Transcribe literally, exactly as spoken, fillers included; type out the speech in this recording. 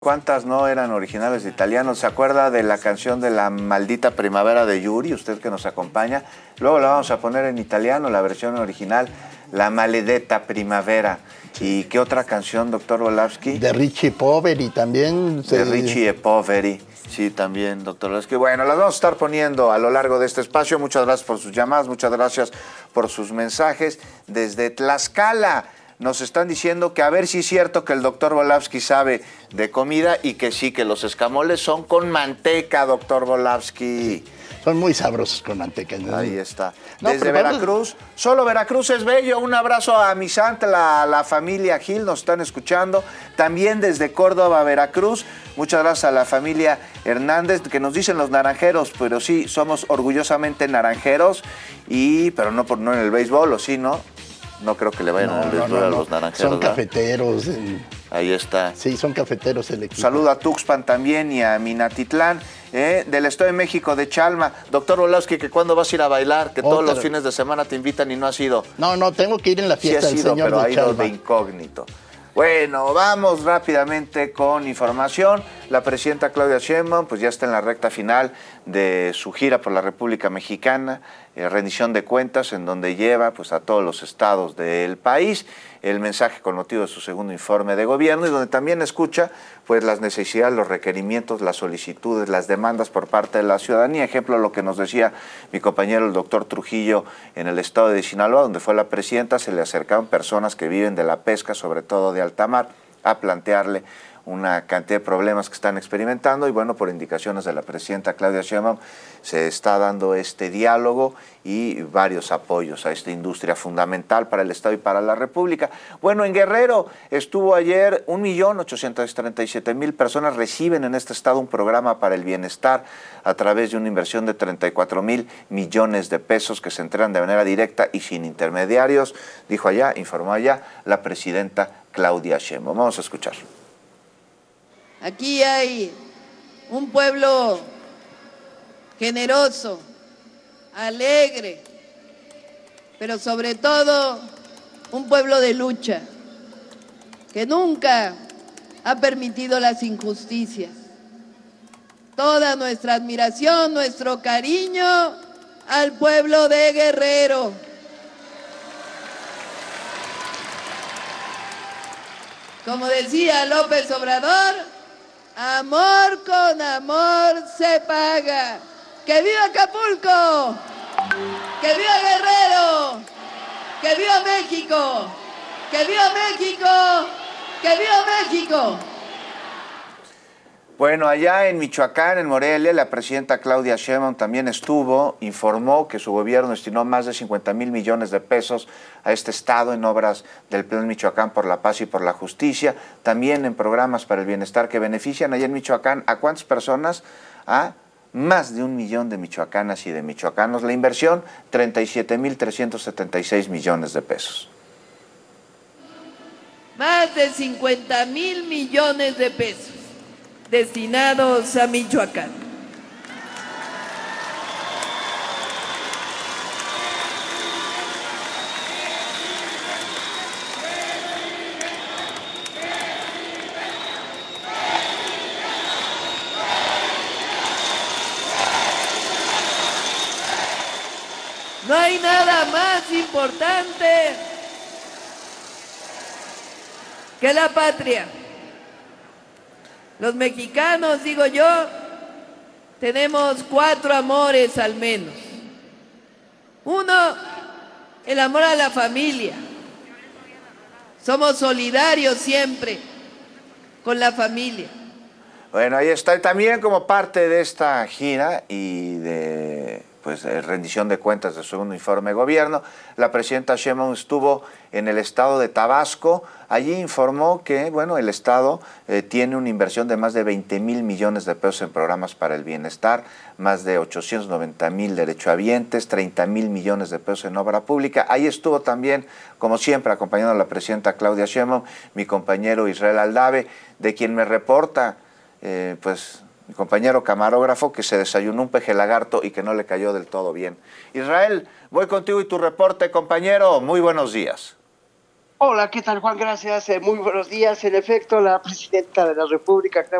¿Cuántas no eran originales de italiano? ¿Se acuerda de la canción de La Maldita Primavera de Yuri? Usted que nos acompaña. Luego la vamos a poner en italiano, la versión original, La Maledetta Primavera. ¿Y qué otra canción, doctor Volavsky? De Ricci e Poveri también. De Ricci e Poveri. Sí, también, doctor Volavsky. Bueno, las vamos a estar poniendo a lo largo de este espacio. Muchas gracias por sus llamadas, muchas gracias por sus mensajes. Desde Tlaxcala nos están diciendo que a ver si es cierto que el doctor Volavsky sabe de comida y que sí, que los escamoles son con manteca, doctor Volavsky. Son muy sabrosos con manteca, ¿no? Ahí está. No, Desde Veracruz, vamos... solo Veracruz es bello. Un abrazo a mi santa, la, la familia Gil, nos están escuchando. También desde Córdoba, Veracruz. Muchas gracias a la familia Hernández, que nos dicen los naranjeros, pero sí, somos orgullosamente naranjeros, y pero no, por, no en el béisbol, ¿o sí, no? No creo que le vayan no, a no, no, a los naranjeros. Son cafeteros. En... Ahí está. Sí, son cafeteros el equipo. Saludo a Tuxpan también y a Minatitlán, eh, del Estado de México, de Chalma. Doctor Volavsky, que cuándo vas a ir a bailar, que Otra. todos los fines de semana te invitan y no has ido. No, no, tengo que ir en la fiesta sí del ido, señor pero de ha ido Chalma. de incógnito. Bueno, vamos rápidamente con información. La presidenta Claudia Sheinbaum pues ya está en la recta final de su gira por la República Mexicana, eh, rendición de cuentas, en donde lleva pues a todos los estados del país el mensaje con motivo de su segundo informe de gobierno, y donde también escucha pues las necesidades, los requerimientos, las solicitudes, las demandas por parte de la ciudadanía. Ejemplo, lo que nos decía mi compañero el doctor Trujillo en el estado de Sinaloa, donde fue la presidenta, se le acercaron personas que viven de la pesca, sobre todo de alta mar, a plantearle una cantidad de problemas que están experimentando, y bueno, por indicaciones de la presidenta Claudia Sheinbaum se está dando este diálogo y varios apoyos a esta industria fundamental para el Estado y para la República. Bueno, en Guerrero estuvo ayer un millón ochocientos treinta y siete mil personas reciben en este estado un programa para el bienestar a través de una inversión de treinta y cuatro mil millones de pesos que se entregan de manera directa y sin intermediarios, dijo allá, informó allá la presidenta Claudia Sheinbaum. Vamos a escuchar. Aquí hay un pueblo generoso, alegre, pero sobre todo un pueblo de lucha, que nunca ha permitido las injusticias. Toda nuestra admiración, nuestro cariño al pueblo de Guerrero. Como decía López Obrador, amor con amor se paga. ¡Que viva Acapulco! ¡Que viva Guerrero! ¡Que viva México! ¡Que viva México! ¡Que viva México! Bueno, allá en Michoacán, en Morelia, la presidenta Claudia Sheinbaum también estuvo, informó que su gobierno destinó más de cincuenta mil millones de pesos a este estado en obras del Plan Michoacán por la Paz y por la Justicia, también en programas para el bienestar que benefician allá en Michoacán. ¿A cuántas personas? A más de un millón de michoacanas y de michoacanos. La inversión, treinta y siete mil trescientos setenta y seis millones de pesos. Más de cincuenta mil millones de pesos destinados a Michoacán. No hay nada más importante que la patria. Los mexicanos, digo yo, tenemos cuatro amores al menos. Uno, el amor a la familia. Somos solidarios siempre con la familia. Bueno, ahí está. También como parte de esta gira y de pues rendición de cuentas de su segundo informe de gobierno, la presidenta Sheinbaum estuvo en el estado de Tabasco. Allí informó que, bueno, el estado eh, tiene una inversión de más de veinte mil millones de pesos en programas para el bienestar, más de ochocientos noventa mil derechohabientes, treinta mil millones de pesos en obra pública. Ahí estuvo también, como siempre, acompañando a la presidenta Claudia Sheinbaum, mi compañero Israel Aldave, de quien me reporta, eh, pues, mi compañero camarógrafo, que se desayunó un peje lagarto y que no le cayó del todo bien. Israel, voy contigo y tu reporte, compañero. Muy buenos días. Hola, ¿qué tal, Juan? Gracias. Eh, muy buenos días. En efecto, la presidenta de la República,